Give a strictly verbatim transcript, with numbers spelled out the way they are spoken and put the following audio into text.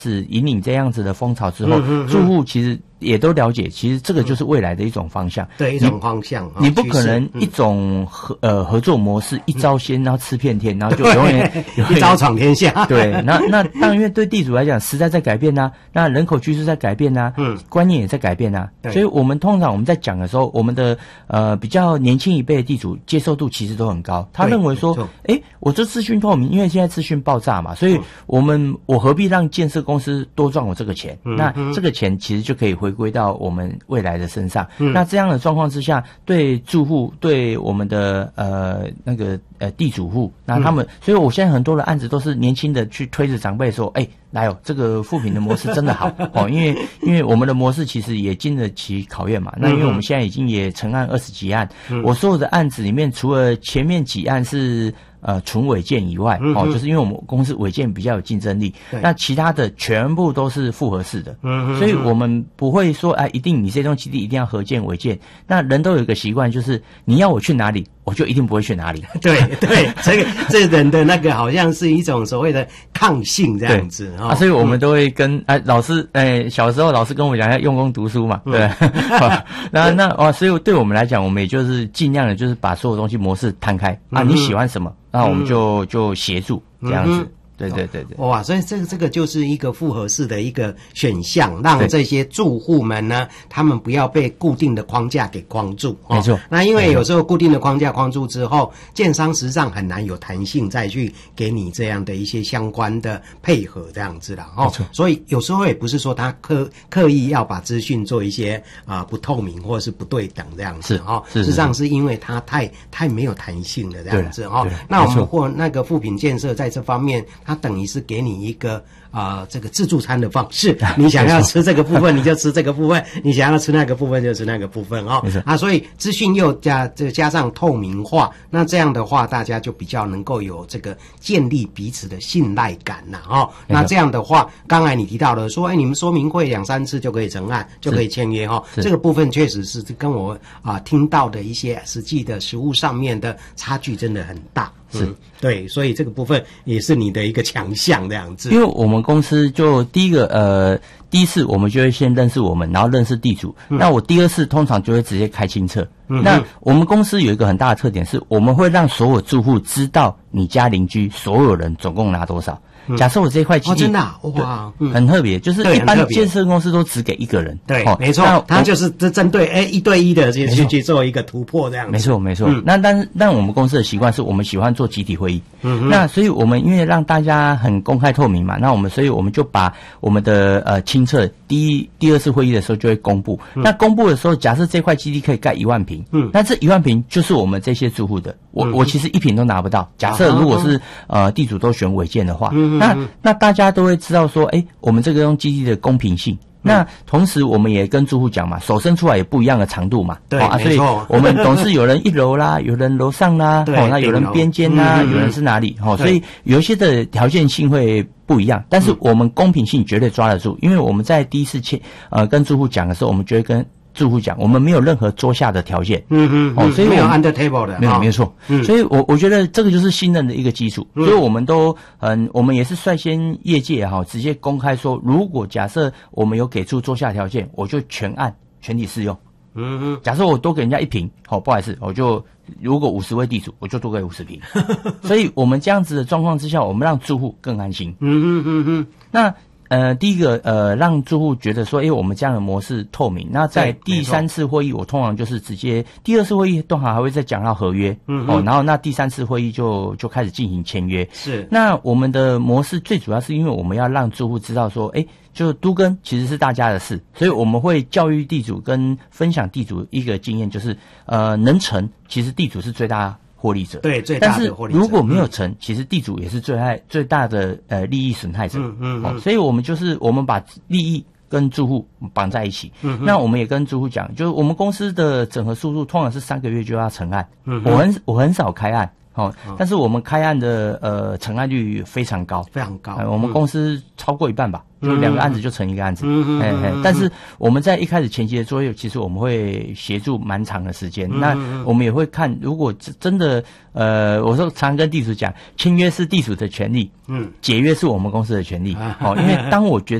是引领这样子的风潮之后，嗯、住户其实也都了解，其实这个就是未来的一种方向， 对，一种方向。 你, 你不可能一种合、嗯、呃合作模式一招鲜，然后吃遍天，然后就永远一招闯天下。 对，那那当然，因为对地主来讲，时代在改变呐、啊，那人口趋势在改变呐、啊，嗯，观念也在改变呐、啊，所以我们通常我们在讲的时候，我们的呃比较年轻一辈的地主接受度其实都很高，他认为说，哎，我这资讯透明，因为现在资讯爆炸嘛，所以我们我何必让建设公司多赚我这个钱？嗯、那这个钱其实就可以回归到我们未来的身上。嗯、那这样的状况之下，对住户，对我们的呃那个呃地主户，那他们，嗯、所以我现在很多的案子都是年轻的去推着长辈说，哎，来哦，这个富平的模式真的好哦，因为因为我们的模式其实也经得起考验嘛。那因为我们现在已经也成案二十几案，嗯、我所有的案子里面，除了前面几案是呃纯违建以外，嗯、哦，就是因为我们公司违建比较有竞争力，那其他的全部都是复合式的，嗯、所以我们不会说哎，一定你这栋基地一定要合建违建。那人都有一个习惯，就是你要我去哪里，我就一定不会去哪里。 对对，这个这人的那个好像是一种所谓的抗性这样子啊，所以我们都会跟哎、嗯、老师哎小时候老师跟我讲要用功读书嘛，对，嗯、那那哦，所以对我们来讲，我们也就是尽量的，就是把所有东西模式摊开啊，你喜欢什么，那我们就就协助这样子。对对对对， 哇！所以这个这个就是一个复合式的一个选项，让这些住户们呢，他们不要被固定的框架给框住。 哦、没错。 那因为有时候固定的框架框住之后，建商实际上很难有弹性再去给你这样的一些相关的配合这样子了哦。没错。所以有时候也不是说他刻刻意要把资讯做一些啊、呃、不透明或者是不对等这样子哦。是。事实上是因为它太太没有弹性了这样子哦。那我们或那个富品建设在这方面。它等于是给你一个啊、呃、这个自助餐的方式，你想要吃这个部分你就吃这个部分，你想要吃那个部分就吃那个部分哦。啊，所以资讯又加这加上透明化，那这样的话大家就比较能够有这个建立彼此的信赖感呐哦。那这样的话，刚才你提到了说，哎，你们说明会两三次就可以成案，就可以签约哦。这个部分确实是跟我啊、呃、听到的一些实际的实务上面的差距真的很大。是、嗯、对，所以这个部分也是你的一个强项这样子。 因为我们公司就第一个呃，第一次我们就会先认识我们，然后认识地主。嗯、那我第二次通常就会直接开清册。嗯、那我们公司有一个很大的特点是，我们会让所有住户知道你家邻居所有人总共拿多少。假设我这一块基地、 哦、真的、啊、哇、嗯， 很特别，就是一般建设公司都只给一个人， 对，哦、没错，他就是针对哎一对一的去去做一个突破这样子， 没错没错。嗯、那但是但我们公司的习惯是我们喜欢做集体会议，嗯，那所以我们因为让大家很公开透明嘛，那我们所以我们就把我们的呃清册第一第二次会议的时候就会公布，嗯、那公布的时候，假设这块基地可以盖一万坪，嗯，那这一万坪就是我们这些住户的，我、嗯、我其实一坪都拿不到。假设如果是、啊、呃地主都选违建的话，嗯、那那大家都会知道说，哎，我们这个用基地的公平性。那同时我们也跟住户讲嘛，手伸出来也不一样的长度嘛， 对， 哦、啊，所以我们总是有人一楼啦，有人楼上啦，哦，那有人边间啦，嗯、有人是哪里，哦，所以有一些的条件性会不一样，但是我们公平性绝对抓得住，因为我们在第一次签呃跟住户讲的时候，我们就会跟住户讲，我们没有任何桌下的条件，嗯嗯，哦，所以没有 under table 的， 没有，没有错，嗯，所以我我觉得这个就是信任的一个基础，嗯、所以我们都嗯，我们也是率先业界哈，直接公开说，如果假设我们有给出桌下条件，我就全案全体适用，嗯嗯，假设我多给人家一坪，好，不好意思，我就如果五十位地主，我就多给五十坪，所以我们这样子的状况之下，我们让住户更安心，嗯嗯嗯嗯，那。呃，第一个呃，让住户觉得说，哎，我们这样的模式透明。那在第三次会议，我通常就是直接第二次会议，通常还会再讲到合约，嗯，哦，然后那第三次会议就就开始进行签约。是，那我们的模式最主要是因为我们要让住户知道说，哎，就都更其实是大家的事，所以我们会教育地主跟分享地主一个经验，就是呃，能成，其实地主是最大获利者， 对，最大的获利者。 但是如果没有成，嗯、其实地主也是最害最大的呃利益损害者。嗯嗯, 嗯、哦，所以我们就是我们把利益跟住户绑在一起。嗯，那我们也跟住户讲，就是我们公司的整合速度通常是三个月就要成案。嗯，我很我很少开案。哦，嗯、但是我们开案的呃成案率非常高， 非常高。 呃、我们公司超过一半吧。 就两个案子就成一个案子。 嗯哎哎，但是我们在一开始前期的作业，其实我们会协助蛮长的时间。 嗯、 那我们也会看，如果真的呃，我说常跟地主讲，签约是地主的权利，嗯，解约是我们公司的权利。哦，因为当我觉得